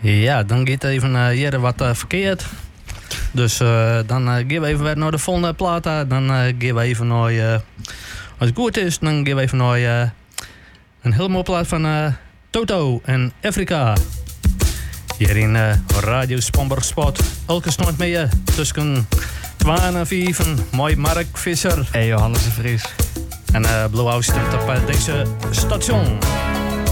Ja, dan gaat even hier wat verkeerd. Dus dan gaan we even weer naar de volgende plaat. Dan gaan we even naar... als het goed is, dan gaan we even naar een heel mooie plaat van Toto en Afrika. Hier in Radio Spomberspot. Elke stond mee tussen 2 en 5. Mooi Mark Visser. En Johannes de Vries. En Blue House stemt op deze station.